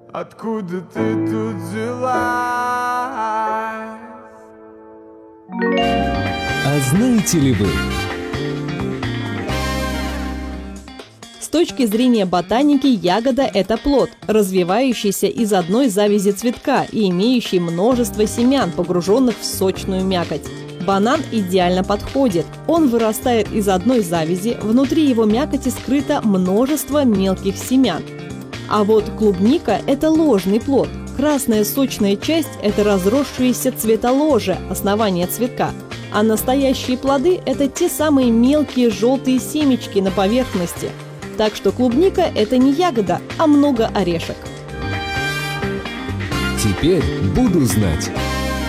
Откуда ты тут взялась? А знаете ли вы? С точки зрения ботаники, ягода – это плод, развивающийся из одной завязи цветка и имеющий множество семян, погруженных в сочную мякоть. Банан идеально подходит. Он вырастает из одной завязи, внутри его мякоти скрыто множество мелких семян. А вот клубника – это ложный плод. Красная сочная часть – это разросшиеся цветоложе, основание цветка. А настоящие плоды – это те самые мелкие желтые семечки на поверхности. Так что клубника – это не ягода, а много орешек. Теперь буду знать.